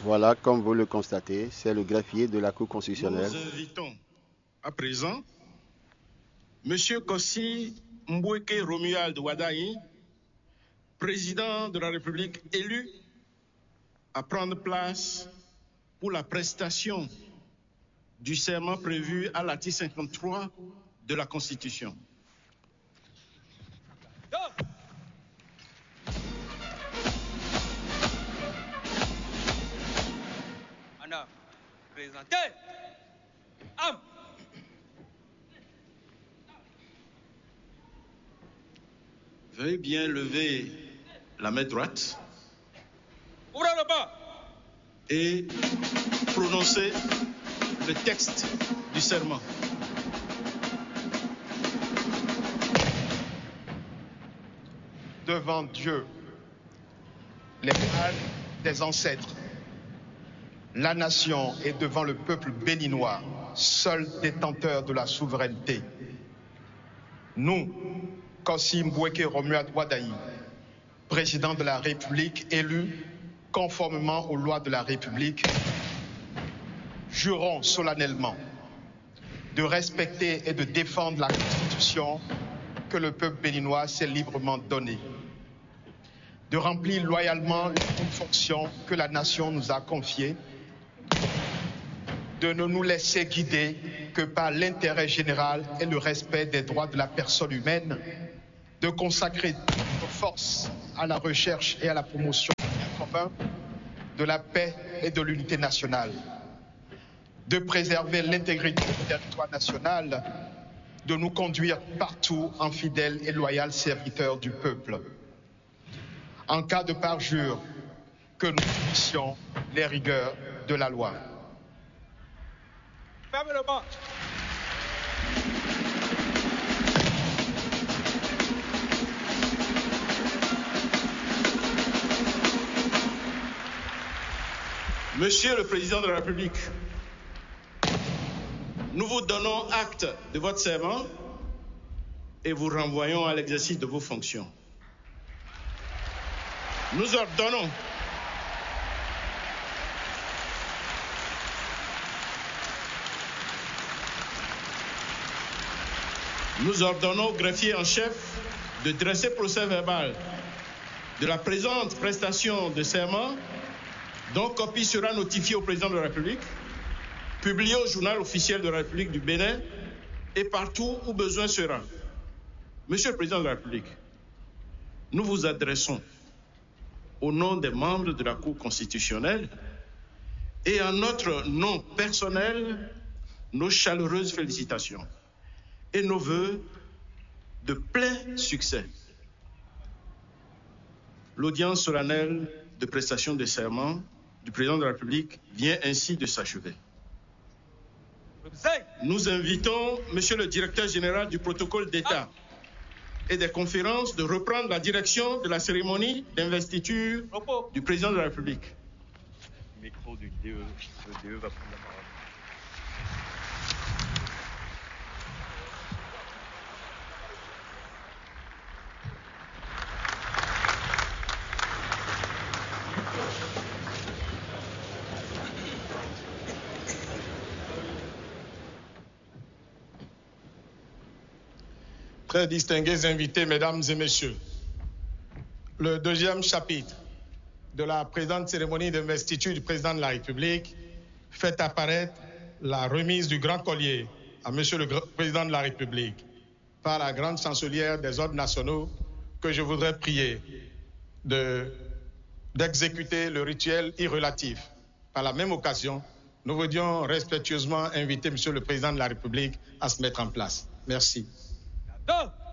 Voilà, comme vous le constatez, c'est le greffier de la Cour constitutionnelle. Nous invitons à présent M. Kossi Mbweke Romuald Wadayi, président de la République élu, à prendre place pour la prestation du serment prévu à l'article 53 de la Constitution. Anna, présentez. Am. Veuillez bien lever la main droite Ouvrez le bas. et prononcer le texte du serment. Devant Dieu, les pères des ancêtres, la nation et devant le peuple béninois, seul détenteur de la souveraineté. Nous, Kossi Mbweke Romuald Wadayi, président de la République élu conformément aux lois de la République, jurons solennellement de respecter et de défendre la Constitution que le peuple béninois s'est librement donnée, de remplir loyalement les fonctions que la nation nous a confiées, de ne nous laisser guider que par l'intérêt général et le respect des droits de la personne humaine, de consacrer nos forces à la recherche et à la promotion du bien commun, de la paix et de l'unité nationale, de préserver l'intégrité du territoire national, de nous conduire partout en fidèles et loyaux serviteurs du peuple. En cas de parjure, que nous puissions les rigueurs de la loi. Fermez le bas. Monsieur le Président de la République, nous vous donnons acte de votre serment et vous renvoyons à l'exercice de vos fonctions. Nous ordonnons au greffier en chef de dresser procès verbal de la présente prestation de serment, dont copie sera notifiée au président de la République, publiée au journal officiel de la République du Bénin et partout où besoin sera. Monsieur le Président de la République, nous vous adressons au nom des membres de la Cour constitutionnelle et en notre nom personnel nos chaleureuses félicitations et nos vœux de plein succès. L'audience solennelle de prestation de serment du Président de la République vient ainsi de s'achever. Nous invitons Monsieur le Directeur général du protocole d'État et des conférences de reprendre la direction de la cérémonie d'investiture du Président de la République. Le micro du DE, le DE va prendre la parole. Très distingués invités, mesdames et messieurs, le deuxième chapitre de la présente cérémonie d'investiture du président de la République fait apparaître la remise du grand collier à monsieur le président de la République par la grande chancelière des ordres nationaux que je voudrais prier d'exécuter le rituel irrelatif. Par la même occasion, nous voulions respectueusement inviter monsieur le président de la République à se mettre en place. Merci. Dos.